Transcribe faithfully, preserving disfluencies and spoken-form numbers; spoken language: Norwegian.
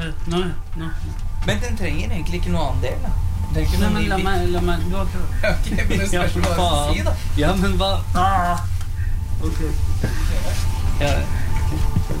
Nei, nei. Men den trenger egentlig ikke noe annen del, da. Det er ikke Nei, noe men ny la bit. meg, la meg, du har prøvd. Ok, men det spørs hva du sier, da. Ja, men hva? Ah. Ok. Ja.